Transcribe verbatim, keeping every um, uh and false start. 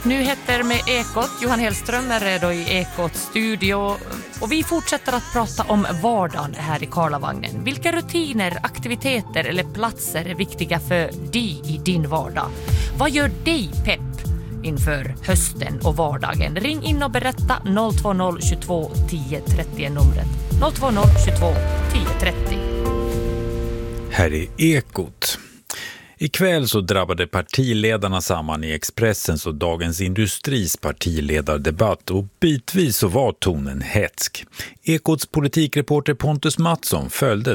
Nyheter med Ekot. Johan Hellström är redo i Ekots studio. Och vi fortsätter att prata om vardagen här i Karlavagnen. Vilka rutiner, aktiviteter eller platser är viktiga för dig i din vardag? Vad gör dig pepp inför hösten och vardagen? Ring in och berätta. noll två noll tjugotvå tio trettio numret. noll två noll tjugotvå tio trettio. Här är Ekot. Ikväll så drabbade partiledarna samman i Expressens och Dagens Industris partiledardebatt och bitvis så var tonen hetsk. Ekots politikreporter Pontus Mattsson följde